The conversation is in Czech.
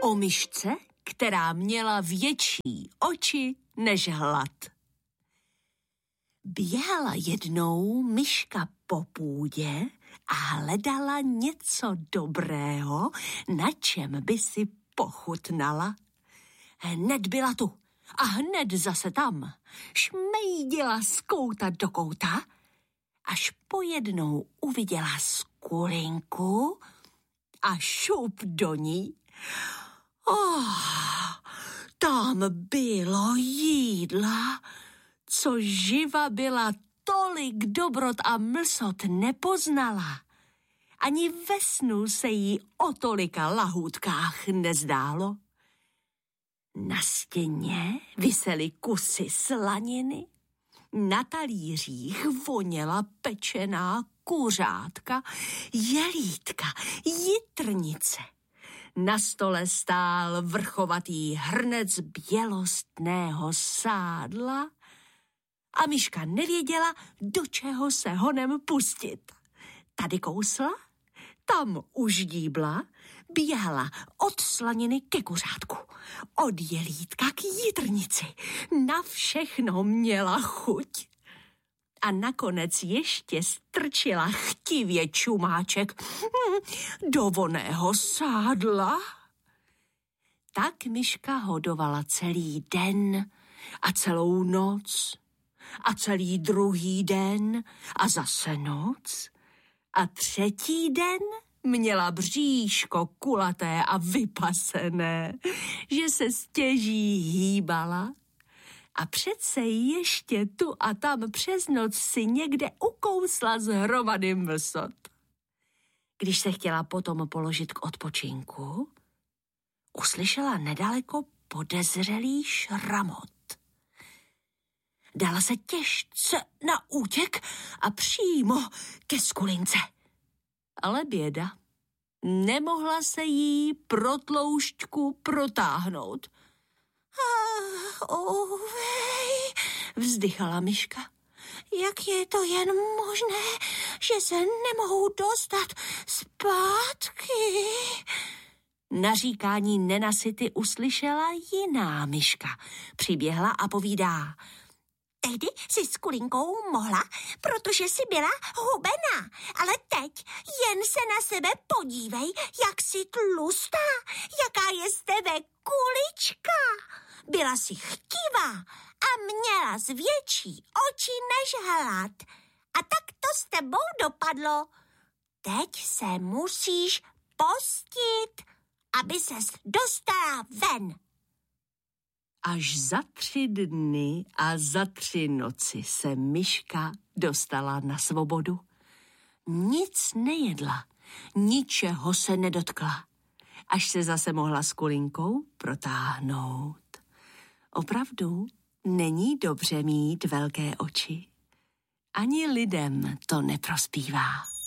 O myšce, která měla větší oči než hlad. Běhala jednou myška po půdě a hledala něco dobrého, na čem by si pochutnala. Hned byla tu a hned zase tam. Šmejdila z kouta do kouta, až pojednou uviděla skulinku a šup do ní. Tam bylo jídla, co živa byla, tolik dobrot a mlsot nepoznala. Ani ve snu se jí o tolika lahůdkách nezdálo. Na stěně visely kusy slaniny, na talířích voněla pečená kuřátka, jelítka, jitrnice. Na stole stál vrchovatý hrnec bělostného sádla a myška nevěděla, do čeho se honem pustit. Tady kousla, tam už díbla, běhala od slaniny ke kuřátku, od jelítka k jitrnici. Na všechno měla chuť. A nakonec ještě strčila chtivě čumáček do vonného sádla. Tak myška hodovala celý den a celou noc a celý druhý den a zase noc a třetí den měla bříško kulaté a vypasené, že se stěží hýbala. A přece ještě tu a tam přes noc si někde ukousla z hromady mlsot. Když se chtěla potom položit k odpočinku, uslyšela nedaleko podezřelý šramot. Dala se těžce na útěk a přímo ke skulince. Ale běda, nemohla se jí pro tloušťku protáhnout. Vzdychala myška. Jak je to jen možné, že se nemohou dostat zpátky? Naříkání nenasyty uslyšela jiná myška. Přiběhla a povídá. Tehdy si s kulinkou mohla, protože si byla hubená, ale teď jen se na sebe podívej, jak jsi tlustá, jaká je z tebe kulička. Byla jsi chtivá a měla větší oči než hlad. A tak to s tebou dopadlo. Teď se musíš postit, aby ses dostala ven. Až za 3 dny a za 3 noci se myška dostala na svobodu. Nic nejedla, ničeho se nedotkla, až se zase mohla s kulinkou protáhnout. Opravdu není dobře mít velké oči. Ani lidem to neprospívá.